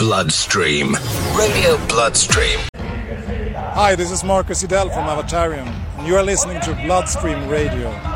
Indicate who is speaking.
Speaker 1: Bloodstream. Radio Bloodstream.
Speaker 2: Hi, this is Marcus Idell from Avatarium, and you are listening to Bloodstream Radio.